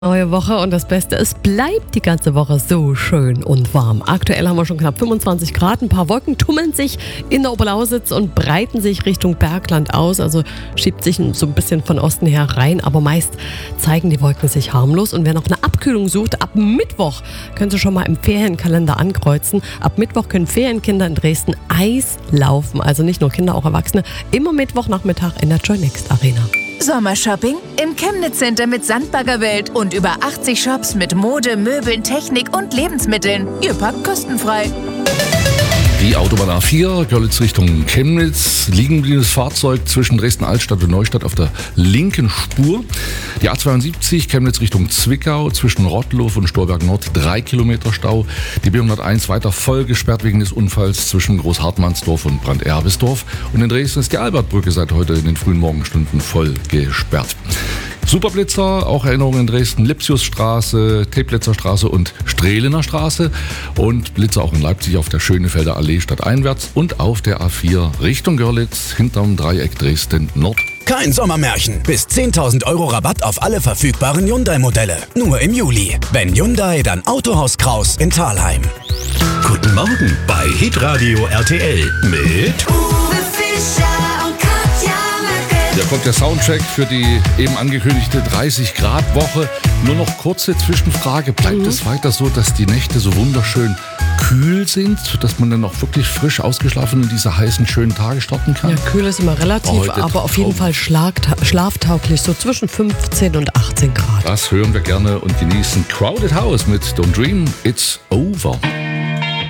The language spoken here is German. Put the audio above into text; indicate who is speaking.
Speaker 1: Neue Woche und das Beste, es bleibt die ganze Woche so schön und warm. Aktuell haben wir schon knapp 25 Grad, ein paar Wolken tummeln sich in der Oberlausitz und breiten sich Richtung Bergland aus, also schiebt sich so ein bisschen von Osten her rein, aber meist zeigen die Wolken sich harmlos. Und wer noch eine Abkühlung sucht, ab Mittwoch können Sie schon mal im Ferienkalender ankreuzen. Ab Mittwoch können Ferienkinder in Dresden Eis laufen, also nicht nur Kinder, auch Erwachsene, immer Mittwochnachmittag in der Joy Next Arena.
Speaker 2: Sommershopping im Chemnitz Center mit Sandbaggerwelt und über 80 Shops mit Mode, Möbeln, Technik und Lebensmitteln. Ihr packt kostenfrei.
Speaker 3: Die Autobahn A4, Görlitz Richtung Chemnitz, liegen gebliebenes Fahrzeug zwischen Dresden-Altstadt und Neustadt auf der linken Spur. Die A72, Chemnitz Richtung Zwickau, zwischen Rottlow und Storberg Nord 3 Kilometer Stau. Die B101 weiter voll gesperrt wegen des Unfalls zwischen Großhartmannsdorf und Branderbisdorf. Und in Dresden ist die Albertbrücke seit heute in den frühen Morgenstunden voll gesperrt. Superblitzer, auch Erinnerungen in Dresden, Lipsiusstraße, Teplitzer Straße und Strehlener Straße. Und Blitzer auch in Leipzig auf der Schönefelder Allee stadteinwärts und auf der A4 Richtung Görlitz hinterm Dreieck Dresden Nord.
Speaker 4: Kein Sommermärchen. Bis 10.000 € Rabatt auf alle verfügbaren Hyundai-Modelle. Nur im Juli. Wenn Hyundai, dann Autohaus Kraus in Thalheim.
Speaker 5: Guten Morgen bei Hitradio RTL mit
Speaker 6: Uwe Fischer und Katja Merkel.
Speaker 3: Hier kommt der Soundcheck für die eben angekündigte 30-Grad-Woche. Nur noch kurze Zwischenfrage. Bleibt es weiter so, dass die Nächte so wunderschön kühl sind, dass man dann auch wirklich frisch ausgeschlafen in diese heißen, schönen Tage starten kann?
Speaker 1: Ja, kühl ist immer relativ,
Speaker 3: Heute
Speaker 1: aber auf jeden Fall schlaftauglich, so zwischen 15 und 18 Grad.
Speaker 3: Das hören wir gerne und genießen. Crowded House mit Don't Dream, It's Over.